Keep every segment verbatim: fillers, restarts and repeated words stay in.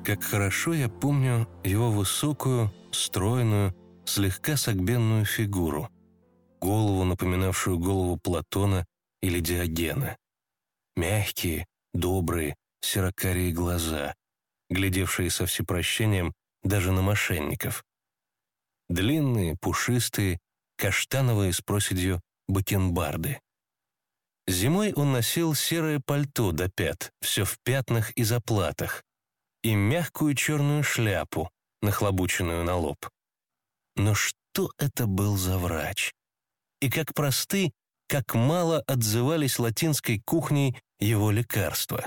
Как хорошо я помню его высокую, стройную, слегка согбенную фигуру, голову, напоминавшую голову Платона или Диогена, мягкие, добрые, серокарие глаза, глядевшие со всепрощением даже на мошенников, длинные, пушистые, каштановые с проседью бакенбарды. Зимой он носил серое пальто до пят, все в пятнах и заплатах, и мягкую черную шляпу, нахлобученную на лоб. Но что это был за врач? И как просты, как мало отзывались латинской кухней его лекарства.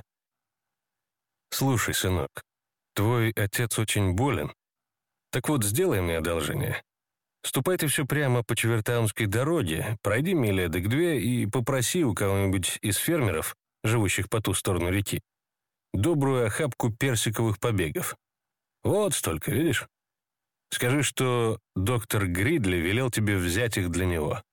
«Слушай, сынок, твой отец очень болен. Так вот, сделай мне одолжение. Ступай ты все прямо по Чевертаунской дороге, пройди мили эдак две и попроси у кого-нибудь из фермеров, живущих по ту сторону реки, добрую охапку персиковых побегов. Вот столько, видишь? Скажи, что доктор Гридли велел тебе взять их для него.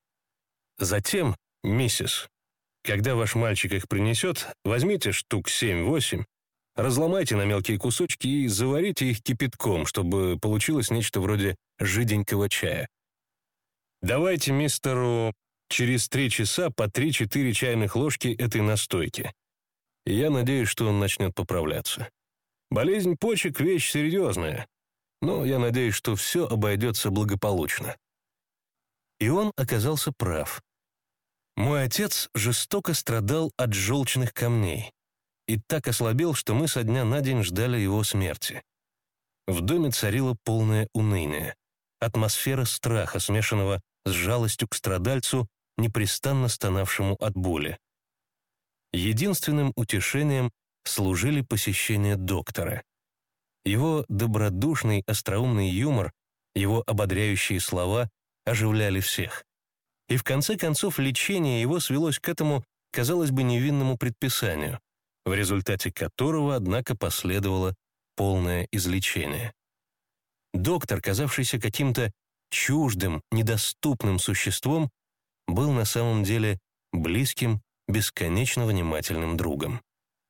Затем, миссис, когда ваш мальчик их принесет, возьмите штук семь-восемь, разломайте на мелкие кусочки и заварите их кипятком, чтобы получилось нечто вроде жиденького чая. Давайте мистеру через три часа по три-четыре чайных ложки этой настойки. И я надеюсь, что он начнет поправляться. Болезнь почек — вещь серьезная, но я надеюсь, что все обойдется благополучно». И он оказался прав. Мой отец жестоко страдал от желчных камней и так ослабел, что мы со дня на день ждали его смерти. В доме царило полное уныние, атмосфера страха, смешанного с жалостью к страдальцу, непрестанно стонавшему от боли. Единственным утешением служили посещения доктора. Его добродушный, остроумный юмор, его ободряющие слова оживляли всех. И в конце концов лечение его свелось к этому, казалось бы, невинному предписанию, в результате которого, однако, последовало полное излечение. Доктор, казавшийся каким-то чуждым, недоступным существом, был на самом деле близким, бесконечно внимательным другом.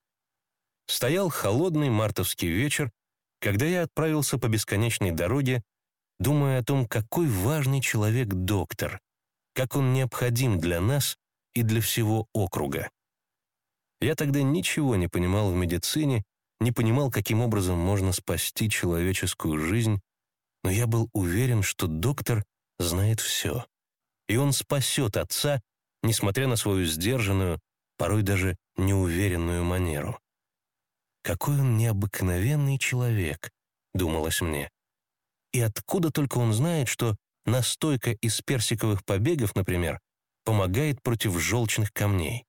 Стоял холодный мартовский вечер, когда я отправился по бесконечной дороге, думая о том, какой важный человек доктор, как он необходим для нас и для всего округа. Я тогда ничего не понимал в медицине, не понимал, каким образом можно спасти человеческую жизнь, но я был уверен, что доктор знает все, и он спасет отца, несмотря на свою сдержанную, порой даже неуверенную манеру. «Какой он необыкновенный человек», — думалось мне. И откуда только он знает, что настойка из персиковых побегов, например, помогает против желчных камней.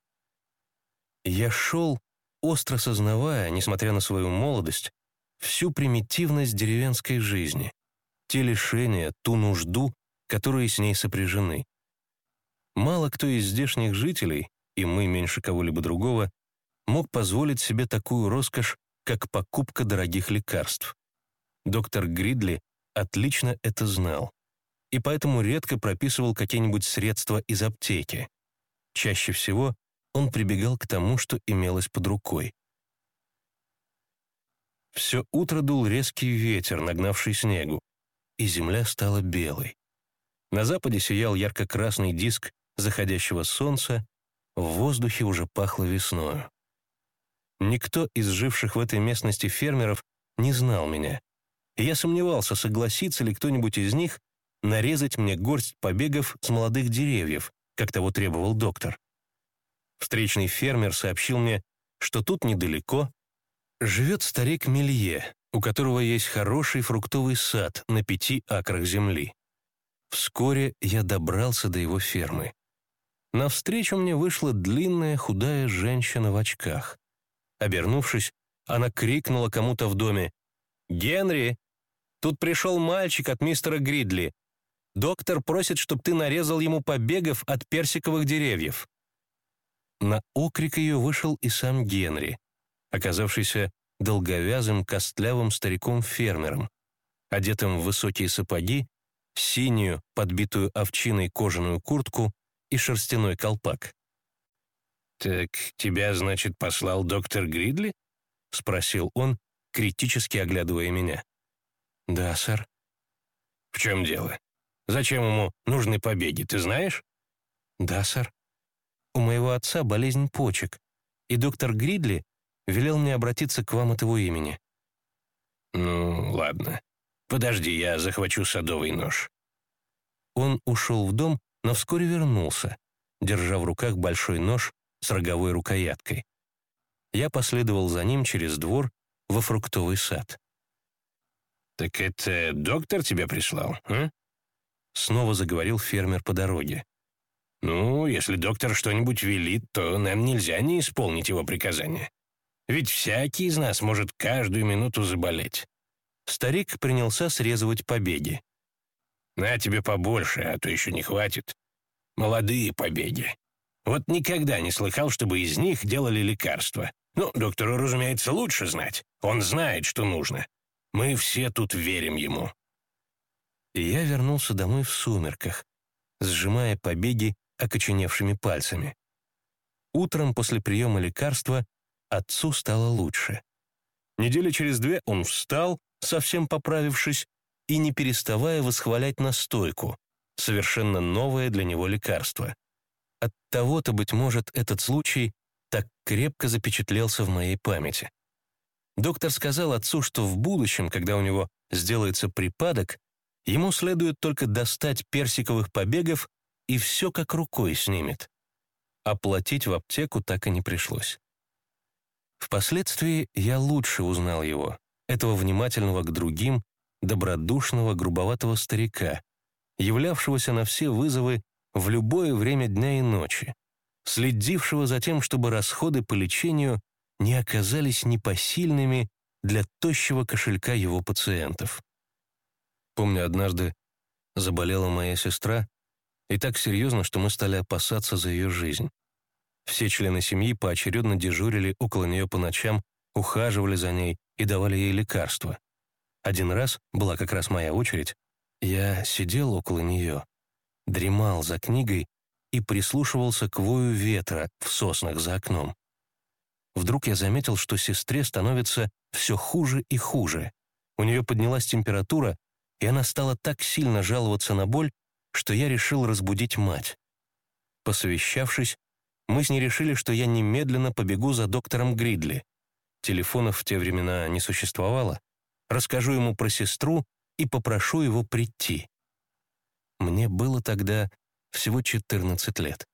Я шел, остро сознавая, несмотря на свою молодость, всю примитивность деревенской жизни, те лишения, ту нужду, которые с ней сопряжены. Мало кто из здешних жителей, и мы меньше кого-либо другого, мог позволить себе такую роскошь, как покупка дорогих лекарств. Доктор Гридли отлично это знал, и поэтому редко прописывал какие-нибудь средства из аптеки. Чаще всего он прибегал к тому, что имелось под рукой. Все утро дул резкий ветер, нагнавший снегу, и земля стала белой. На западе сиял ярко-красный диск заходящего солнца, в воздухе уже пахло весною. Никто из живших в этой местности фермеров не знал меня, и я сомневался, согласится ли кто-нибудь из них нарезать мне горсть побегов с молодых деревьев, как того требовал доктор. Встречный фермер сообщил мне, что тут недалеко живет старик Мелье, у которого есть хороший фруктовый сад на пяти акрах земли. Вскоре я добрался до его фермы. Навстречу мне вышла длинная худая женщина в очках. Обернувшись, она крикнула кому-то в доме: «Генри, тут пришел мальчик от мистера Гридли. Доктор просит, чтобы ты нарезал ему побегов от персиковых деревьев». На окрик ее вышел и сам Генри, оказавшийся долговязым, костлявым стариком-фермером, одетым в высокие сапоги, синюю, подбитую овчиной кожаную куртку и шерстяной колпак. «Так тебя, значит, послал доктор Гридли?» — спросил он, критически оглядывая меня. «Да, сэр». «В чем дело? Зачем ему нужны побеги, ты знаешь?» «Да, сэр. У моего отца болезнь почек, и доктор Гридли велел мне обратиться к вам от его имени». «Ну, ладно. Подожди, я захвачу садовый нож». Он ушел в дом, но вскоре вернулся, держа в руках большой нож с роговой рукояткой. Я последовал за ним через двор во фруктовый сад. «Так это доктор тебя прислал, а?» Снова заговорил фермер по дороге. «Ну, если доктор что-нибудь велит, то нам нельзя не исполнить его приказания. Ведь всякий из нас может каждую минуту заболеть». Старик принялся срезывать побеги. «На тебе побольше, а то еще не хватит. Молодые побеги. Вот никогда не слыхал, чтобы из них делали лекарства. Ну, доктору, разумеется, лучше знать. Он знает, что нужно. Мы все тут верим ему». И я вернулся домой в сумерках, сжимая побеги окоченевшими пальцами. Утром после приема лекарства отцу стало лучше. Недели через две он встал, совсем поправившись, и не переставая восхвалять настойку, совершенно новое для него лекарство. Оттого-то, быть может, этот случай так крепко запечатлелся в моей памяти. Доктор сказал отцу, что в будущем, когда у него сделается припадок, ему следует только достать персиковых побегов и все как рукой снимет. Оплатить в аптеку так и не пришлось. Впоследствии я лучше узнал его, этого внимательного к другим, добродушного, грубоватого старика, являвшегося на все вызовы в любое время дня и ночи, следившего за тем, чтобы расходы по лечению не оказались непосильными для тощего кошелька его пациентов. Помню, однажды заболела моя сестра, и так серьезно, что мы стали опасаться за ее жизнь. Все члены семьи поочередно дежурили около нее по ночам, ухаживали за ней и давали ей лекарства. Один раз, была как раз моя очередь, я сидел около нее, дремал за книгой и прислушивался к вою ветра в соснах за окном. Вдруг я заметил, что сестре становится все хуже и хуже. У нее поднялась температура, и она стала так сильно жаловаться на боль, что я решил разбудить мать. Посовещавшись, мы с ней решили, что я немедленно побегу за доктором Гридли. Телефонов в те времена не существовало. Расскажу ему про сестру и попрошу его прийти. Мне было тогда всего четырнадцать лет.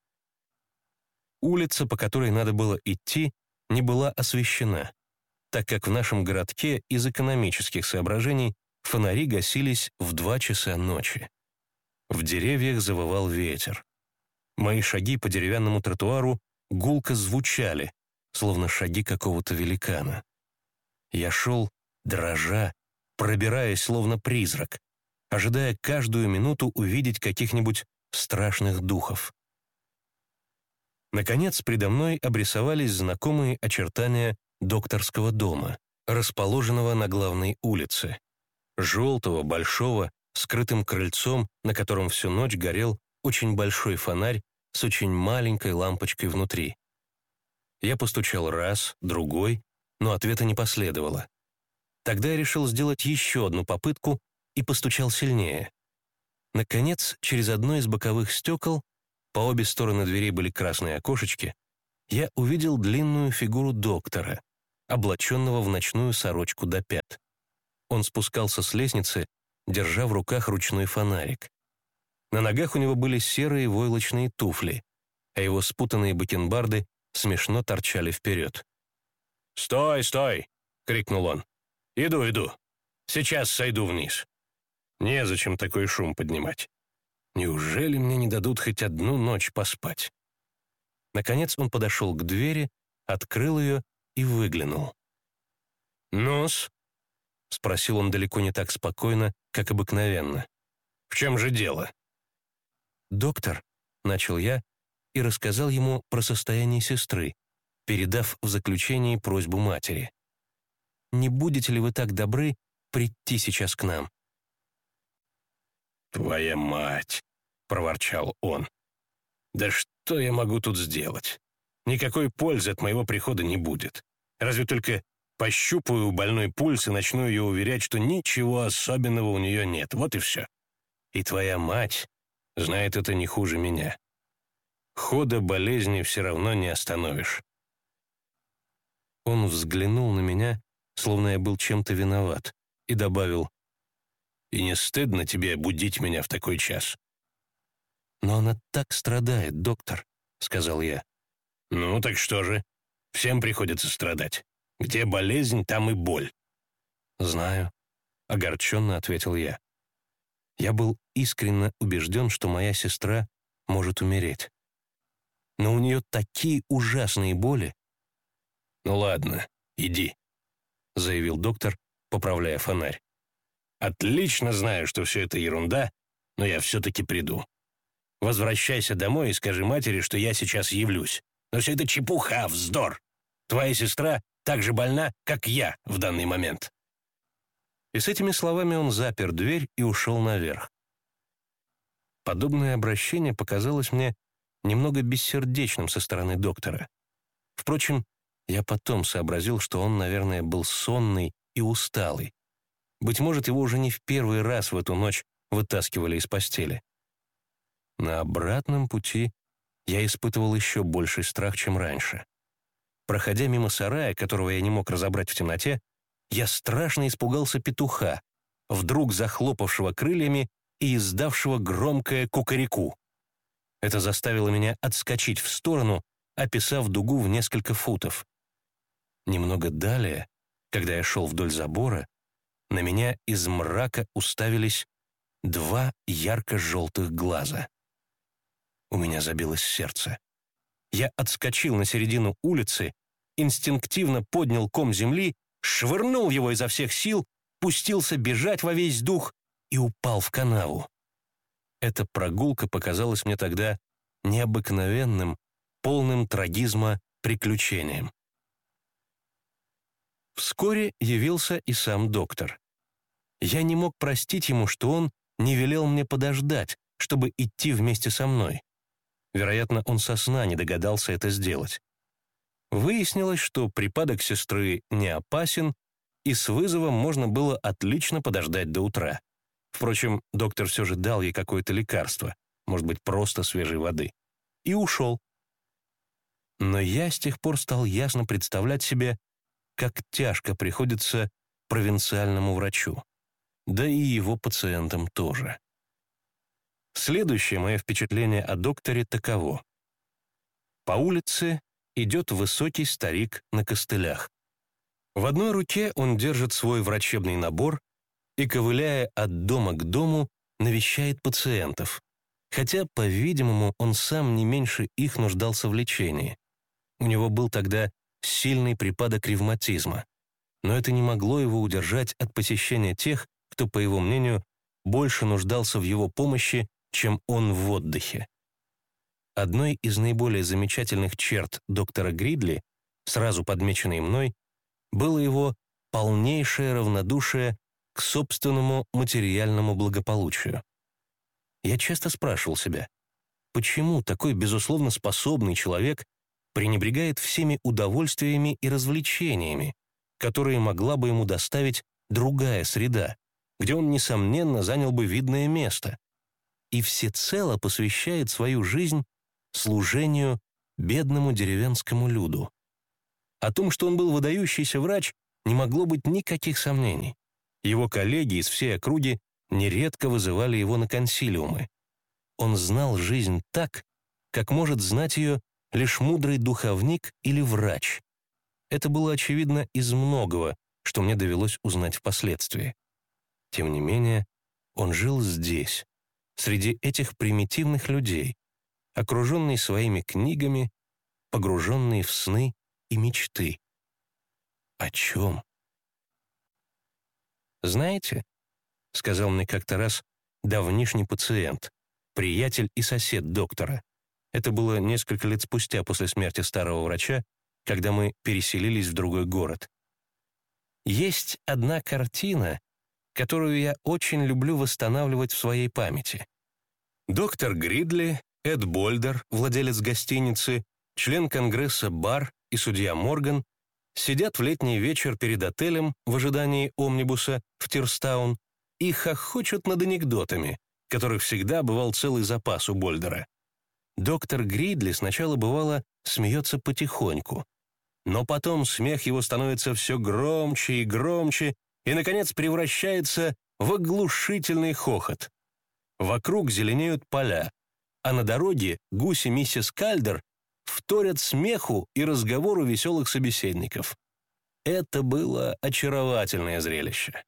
Улица, по которой надо было идти, не была освещена, так как в нашем городке из экономических соображений фонари гасились в два часа ночи. В деревьях завывал ветер. Мои шаги по деревянному тротуару гулко звучали, словно шаги какого-то великана. Я шел, дрожа, пробираясь словно призрак, ожидая каждую минуту увидеть каких-нибудь страшных духов. Наконец, предо мной обрисовались знакомые очертания докторского дома, расположенного на главной улице. Желтого, большого, скрытым крыльцом, на котором всю ночь горел очень большой фонарь с очень маленькой лампочкой внутри. Я постучал раз, другой, но ответа не последовало. Тогда я решил сделать еще одну попытку и постучал сильнее. Наконец, через одно из боковых стекол, по обе стороны дверей были красные окошечки, я увидел длинную фигуру доктора, облаченного в ночную сорочку до пят. Он спускался с лестницы, держа в руках ручной фонарик. На ногах у него были серые войлочные туфли, а его спутанные бакенбарды смешно торчали вперед. «Стой, стой!» — крикнул он. «Иду, иду. Сейчас сойду вниз. Незачем такой шум поднимать. Неужели мне не дадут хоть одну ночь поспать?» Наконец он подошел к двери, открыл ее и выглянул. «Ну-с?» — спросил он далеко не так спокойно, как обыкновенно. «В чем же дело?» «Доктор», — начал я и рассказал ему про состояние сестры, передав в заключении просьбу матери. «Не будете ли вы так добры прийти сейчас к нам?» «Твоя мать!» — проворчал он. «Да что я могу тут сделать? Никакой пользы от моего прихода не будет. Разве только Пощупаю у больной пульс и начну ее уверять, что ничего особенного у нее нет. Вот и все. И твоя мать знает это не хуже меня. Хода болезни все равно не остановишь». Он взглянул на меня, словно я был чем-то виноват, и добавил: «И не стыдно тебе будить меня в такой час?» «Но она так страдает, доктор», — сказал я. «Ну, так что же? Всем приходится страдать. Где болезнь, там и боль». «Знаю», — огорченно ответил я. Я был искренне убежден, что моя сестра может умереть. Но у нее такие ужасные боли. «Ну ладно, иди», — заявил доктор, поправляя фонарь. «Отлично знаю, что все это ерунда, но я все-таки приду. Возвращайся домой и скажи матери, что я сейчас явлюсь. Но все это чепуха, вздор. Твоя сестра так же больна, как я в данный момент». И с этими словами он запер дверь и ушел наверх. Подобное обращение показалось мне немного бессердечным со стороны доктора. Впрочем, я потом сообразил, что он, наверное, был сонный и усталый. Быть может, его уже не в первый раз в эту ночь вытаскивали из постели. На обратном пути я испытывал еще больший страх, чем раньше. Проходя мимо сарая, которого я не мог разобрать в темноте, я страшно испугался петуха, вдруг захлопавшего крыльями и издавшего громкое кукареку. Это заставило меня отскочить в сторону, описав дугу в несколько футов. Немного далее, когда я шел вдоль забора, на меня из мрака уставились два ярко-желтых глаза. У меня забилось сердце. Я отскочил на середину улицы, инстинктивно поднял ком земли, швырнул его изо всех сил, пустился бежать во весь дух и упал в канаву. Эта прогулка показалась мне тогда необыкновенным, полным трагизма приключением. Вскоре явился и сам доктор. Я не мог простить ему, что он не велел мне подождать, чтобы идти вместе со мной. Вероятно, он со сна не догадался это сделать. Выяснилось, что припадок сестры не опасен, и с вызовом можно было отлично подождать до утра. Впрочем, доктор все же дал ей какое-то лекарство, может быть, просто свежей воды, и ушел. Но я с тех пор стал ясно представлять себе, как тяжко приходится провинциальному врачу, да и его пациентам тоже. Следующее мое впечатление о докторе таково. По улице идет высокий старик на костылях. В одной руке он держит свой врачебный набор и, ковыляя от дома к дому, навещает пациентов, хотя, по-видимому, он сам не меньше их нуждался в лечении. У него был тогда сильный припадок ревматизма, но это не могло его удержать от посещения тех, кто, по его мнению, больше нуждался в его помощи, чем он в отдыхе. Одной из наиболее замечательных черт доктора Гридли, сразу подмеченной мной, было его полнейшее равнодушие к собственному материальному благополучию. Я часто спрашивал себя, почему такой безусловно способный человек пренебрегает всеми удовольствиями и развлечениями, которые могла бы ему доставить другая среда, где он, несомненно, занял бы видное место, и всецело посвящает свою жизнь служению бедному деревенскому люду. О том, что он был выдающийся врач, не могло быть никаких сомнений. Его коллеги из всей округи нередко вызывали его на консилиумы. Он знал жизнь так, как может знать ее лишь мудрый духовник или врач. Это было очевидно из многого, что мне довелось узнать впоследствии. Тем не менее, он жил здесь, среди этих примитивных людей, окруженный своими книгами, погруженный в сны и мечты. О чем? «Знаете, — сказал мне как-то раз давнишний пациент, приятель и сосед доктора. Это было несколько лет спустя после смерти старого врача, когда мы переселились в другой город. Есть одна картина, которую я очень люблю восстанавливать в своей памяти. Доктор Гридли, Эд Больдер, владелец гостиницы, член Конгресса Барр и судья Морган сидят в летний вечер перед отелем в ожидании омнибуса в Тирстаун и хохочут над анекдотами, которых всегда бывал целый запас у Больдера. Доктор Гридли сначала, бывало, смеется потихоньку, но потом смех его становится все громче и громче и, наконец, превращается в оглушительный хохот. Вокруг зеленеют поля, а на дороге гуси миссис Кальдер вторят смеху и разговору веселых собеседников. Это было очаровательное зрелище.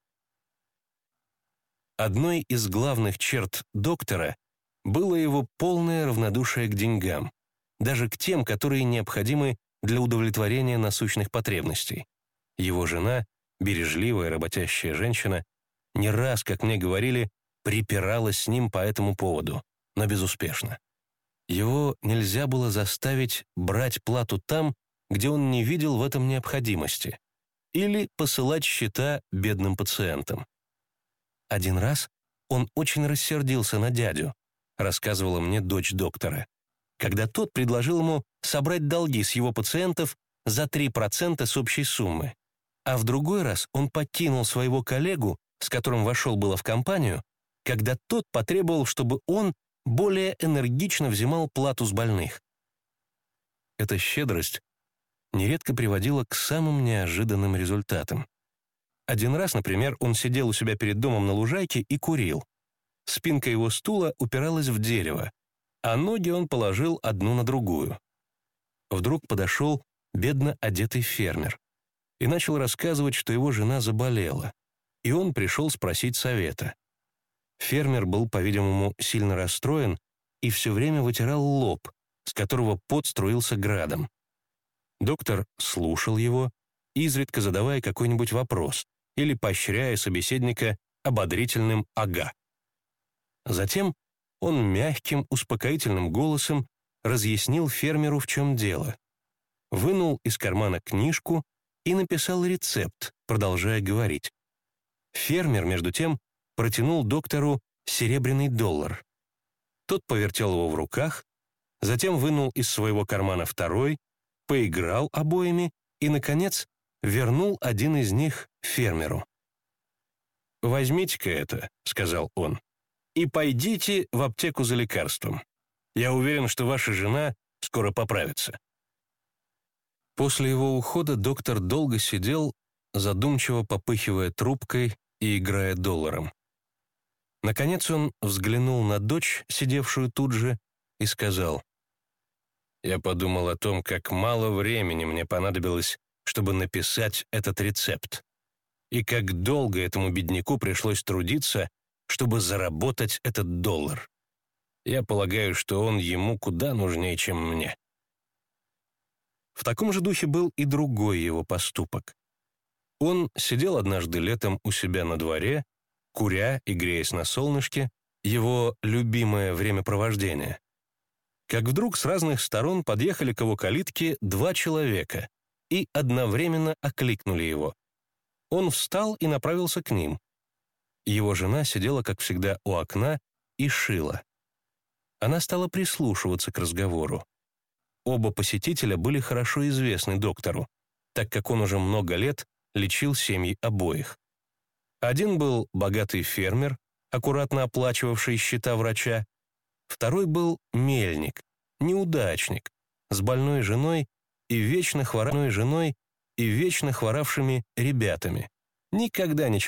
Одной из главных черт доктора было его полное равнодушие к деньгам, даже к тем, которые необходимы для удовлетворения насущных потребностей. Его жена, бережливая работящая женщина, не раз, как мне говорили, припиралась с ним по этому поводу, но безуспешно. Его нельзя было заставить брать плату там, где он не видел в этом необходимости, или посылать счета бедным пациентам. Один раз он очень рассердился на дядю, рассказывала мне дочь доктора, когда тот предложил ему собрать долги с его пациентов за три процента с общей суммы. А в другой раз он покинул своего коллегу, с которым вошел было в компанию, когда тот потребовал, чтобы он более энергично взимал плату с больных. Эта щедрость нередко приводила к самым неожиданным результатам. Один раз, например, он сидел у себя перед домом на лужайке и курил. Спинка его стула упиралась в дерево, а ноги он положил одну на другую. Вдруг подошел бедно одетый фермер и начал рассказывать, что его жена заболела, и он пришел спросить совета. Фермер был, по-видимому, сильно расстроен и все время вытирал лоб, с которого пот струился градом. Доктор слушал его, изредка задавая какой-нибудь вопрос или поощряя собеседника ободрительным «ага». Затем он мягким, успокоительным голосом разъяснил фермеру, в чем дело. Вынул из кармана книжку и написал рецепт, продолжая говорить. Фермер, между тем, протянул доктору серебряный доллар. Тот повертел его в руках, затем вынул из своего кармана второй, поиграл обоими и, наконец, вернул один из них фермеру. «Возьмите-ка это», — сказал он, — «и пойдите в аптеку за лекарством. Я уверен, что ваша жена скоро поправится». После его ухода доктор долго сидел, задумчиво попыхивая трубкой и играя долларом. Наконец он взглянул на дочь, сидевшую тут же, и сказал: «Я подумал о том, как мало времени мне понадобилось, чтобы написать этот рецепт, и как долго этому бедняку пришлось трудиться, чтобы заработать этот доллар. Я полагаю, что он ему куда нужнее, чем мне». В таком же духе был и другой его поступок. Он сидел однажды летом у себя на дворе, куря и греясь на солнышке, его любимое времяпровождение, как вдруг с разных сторон подъехали к его калитке два человека и одновременно окликнули его. Он встал и направился к ним. Его жена сидела, как всегда, у окна и шила. Она стала прислушиваться к разговору. Оба посетителя были хорошо известны доктору, так как он уже много лет лечил семьи обоих. Один был богатый фермер, аккуратно оплачивавший счета врача. Второй был мельник, неудачник, с больной женой и вечно хворой женой и вечно хворавшими ребятами, никогда ничего